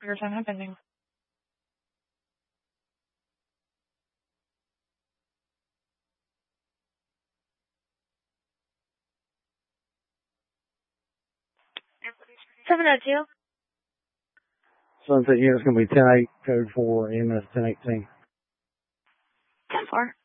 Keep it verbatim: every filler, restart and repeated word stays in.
Your time and pending. seven oh two. Sunset unit's going to be ten eight, code four, E M S ten eighteen. ten four.